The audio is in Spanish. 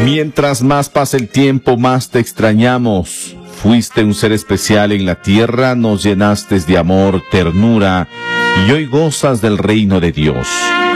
Mientras más pasa el tiempo, más te extrañamos. Fuiste un ser especial en la tierra, nos llenaste de amor, ternura, y hoy gozas del reino de Dios.